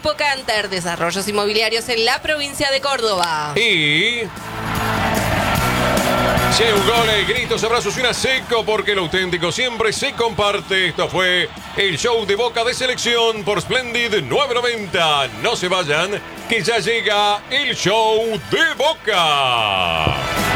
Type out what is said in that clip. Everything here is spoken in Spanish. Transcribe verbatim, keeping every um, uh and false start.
Grupo Canter, desarrollos inmobiliarios en la provincia de Córdoba. Y... si hay un gol, el gritos, abrazos y una seco, porque lo auténtico siempre se comparte. Esto fue el show de Boca de Selección por Splendid nueve noventa. No se vayan, que ya llega el show de Boca.